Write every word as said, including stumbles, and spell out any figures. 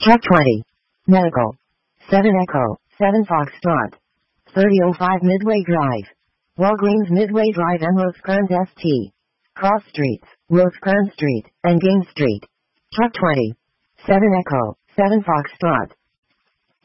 Truck twenty. Medical. seven Echo, seven Foxtrot. thirty oh five Midway Drive. Walgreens Midway Drive and Rosecrans S T. Cross Streets, Rosecrans Street, and Game Street. Truck twenty. seven Echo, seven Foxtrot.